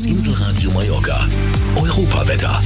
Das Inselradio Mallorca. Europawetter.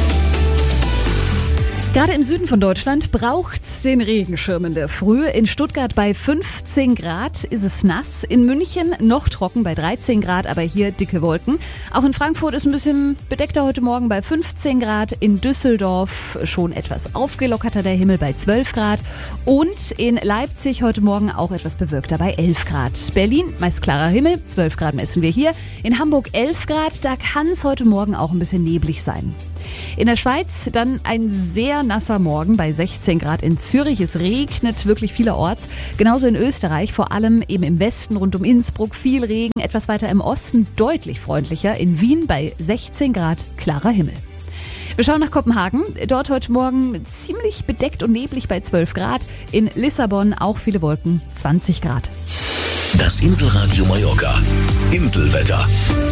Gerade im Süden von Deutschland braucht's den Regenschirm in der Früh. In Stuttgart bei 15 Grad ist es nass. In München noch trocken bei 13 Grad, aber hier dicke Wolken. Auch in Frankfurt ist ein bisschen bedeckter heute Morgen bei 15 Grad. In Düsseldorf schon etwas aufgelockerter der Himmel bei 12 Grad. Und in Leipzig heute Morgen auch etwas bewölkter bei 11 Grad. Berlin meist klarer Himmel, 12 Grad messen wir hier. In Hamburg 11 Grad, da kann es heute Morgen auch ein bisschen neblig sein. In der Schweiz dann ein sehr nasser Morgen bei 16 Grad in Zürich. Es regnet wirklich vielerorts. Genauso in Österreich, vor allem eben im Westen rund um Innsbruck viel Regen. Etwas weiter im Osten deutlich freundlicher. In Wien bei 16 Grad klarer Himmel. Wir schauen nach Kopenhagen. Dort heute Morgen ziemlich bedeckt und neblig bei 12 Grad. In Lissabon auch viele Wolken, 20 Grad. Das Inselradio Mallorca. Inselwetter.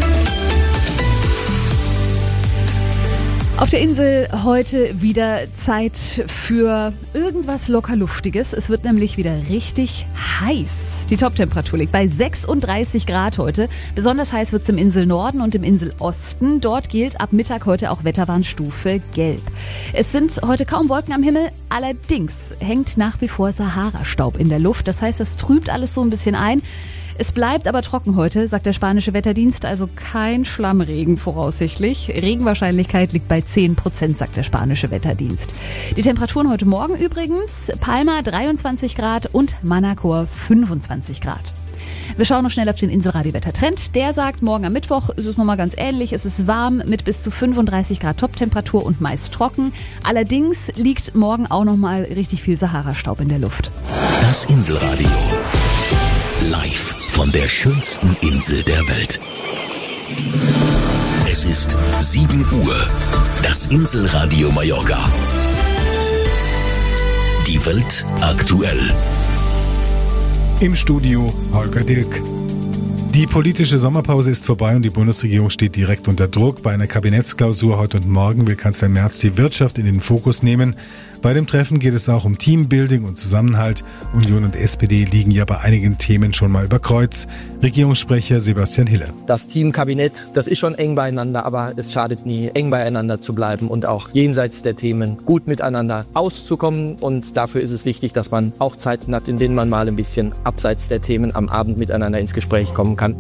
Auf der Insel heute wieder Zeit für irgendwas Lockerluftiges. Es wird nämlich wieder richtig heiß. Die Toptemperatur liegt bei 36 Grad heute. Besonders heiß wird es im Inselnorden und im Inselosten. Dort gilt ab Mittag heute auch Wetterwarnstufe Gelb. Es sind heute kaum Wolken am Himmel. Allerdings hängt nach wie vor Sahara-Staub in der Luft. Das heißt, das trübt alles so ein bisschen ein. Es bleibt aber trocken heute, sagt der spanische Wetterdienst, also kein Schlammregen voraussichtlich. Regenwahrscheinlichkeit liegt bei 10%, sagt der spanische Wetterdienst. Die Temperaturen heute Morgen übrigens, Palma 23 Grad und Manacor 25 Grad. Wir schauen noch schnell auf den Inselradio-Wettertrend. Der sagt, morgen am Mittwoch ist es nochmal ganz ähnlich. Es ist warm mit bis zu 35 Grad Toptemperatur und meist trocken. Allerdings liegt morgen auch nochmal richtig viel Sahara-Staub in der Luft. Das Inselradio. Live von der schönsten Insel der Welt. Es ist 7 Uhr. Das Inselradio Mallorca. Die Welt aktuell. Im Studio Holger Dilk. Die politische Sommerpause ist vorbei und die Bundesregierung steht direkt unter Druck. Bei einer Kabinettsklausur heute und morgen will Kanzler Merz die Wirtschaft in den Fokus nehmen. Bei dem Treffen geht es auch um Teambuilding und Zusammenhalt. Union und SPD liegen ja bei einigen Themen schon mal über Kreuz. Regierungssprecher Sebastian Hille. Das Teamkabinett, das ist schon eng beieinander, aber es schadet nie, eng beieinander zu bleiben und auch jenseits der Themen gut miteinander auszukommen. Und dafür ist es wichtig, dass man auch Zeiten hat, in denen man mal ein bisschen abseits der Themen am Abend miteinander ins Gespräch kommen kann.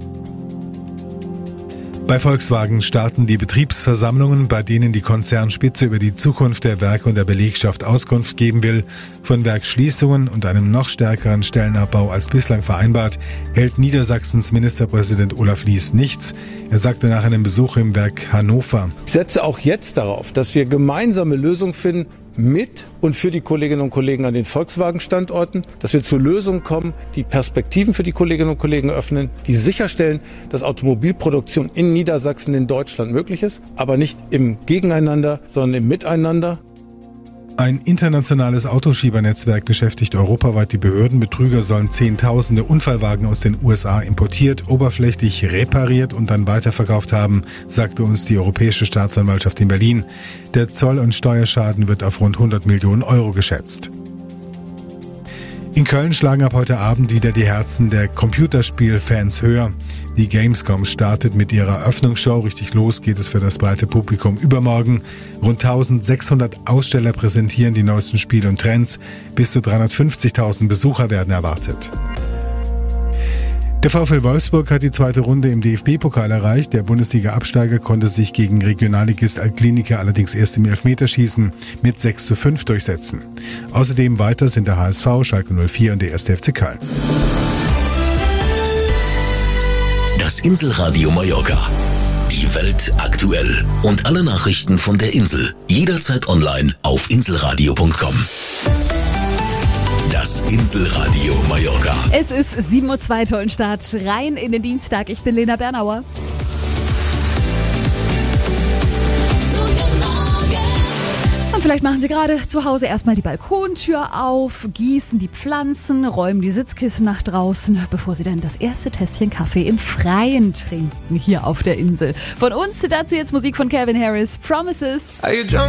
Bei Volkswagen starten die Betriebsversammlungen, bei denen die Konzernspitze über die Zukunft der Werke und der Belegschaft Auskunft geben will. Von Werksschließungen und einem noch stärkeren Stellenabbau als bislang vereinbart, hält Niedersachsens Ministerpräsident Olaf Lies nichts. Er sagte nach einem Besuch im Werk Hannover: Ich setze auch jetzt darauf, dass wir gemeinsame Lösungen finden, mit und für die Kolleginnen und Kollegen an den Volkswagen-Standorten, dass wir zu Lösungen kommen, die Perspektiven für die Kolleginnen und Kollegen öffnen, die sicherstellen, dass Automobilproduktion in Niedersachsen, in Deutschland möglich ist, aber nicht im Gegeneinander, sondern im Miteinander. Ein internationales Autoschiebernetzwerk beschäftigt europaweit die Behörden. Betrüger sollen Zehntausende Unfallwagen aus den USA importiert, oberflächlich repariert und dann weiterverkauft haben, sagte uns die Europäische Staatsanwaltschaft in Berlin. Der Zoll- und Steuerschaden wird auf rund 100 Millionen Euro geschätzt. In Köln schlagen ab heute Abend wieder die Herzen der Computerspielfans höher. Die Gamescom startet mit ihrer Eröffnungsshow. Richtig los geht es für das breite Publikum übermorgen. Rund 1600 Aussteller präsentieren die neuesten Spiele und Trends. Bis zu 350.000 Besucher werden erwartet. Der VfL Wolfsburg hat die zweite Runde im DFB-Pokal erreicht. Der Bundesliga-Absteiger konnte sich gegen Regionalligist Altklinike allerdings erst im Elfmeterschießen mit 6:5 durchsetzen. Außerdem weiter sind der HSV, Schalke 04 und der 1. FC Köln. Das Inselradio Mallorca. Die Welt aktuell. Und alle Nachrichten von der Insel. Jederzeit online auf inselradio.com. Das Inselradio Mallorca. Es ist 7:02 Uhr, tollen Start rein in den Dienstag. Ich bin Lena Bernauer. Und vielleicht machen Sie gerade zu Hause erstmal die Balkontür auf, gießen die Pflanzen, räumen die Sitzkissen nach draußen, bevor Sie dann das erste Tässchen Kaffee im Freien trinken hier auf der Insel. Von uns dazu jetzt Musik von Calvin Harris, Promises.